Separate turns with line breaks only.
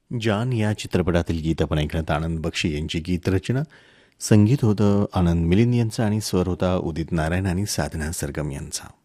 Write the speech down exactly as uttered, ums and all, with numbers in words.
जान या चित्रपटातील गीत आपण ऐकण्यात आनंद बक्षी यांची गीतरचना. संगीत होतं आनंद मिलिंद यांचं आणि स्वर होता उदित नारायण आणि साधना सरगम यांचा.